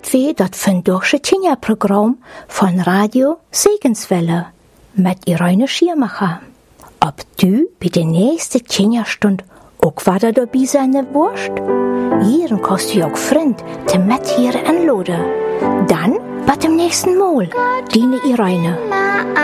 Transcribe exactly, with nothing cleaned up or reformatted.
Dat wie dat Vindorgsche Tinja-Programm von Radio Segenswelle mit Irene Schirmacher. Ob du bei der nächsten Tinja-Stund auch wieder dabei sein wirst? Hier kannst du auch Freund zum mit hier anladen. Dann bis zum nächsten Mal, deine Irene.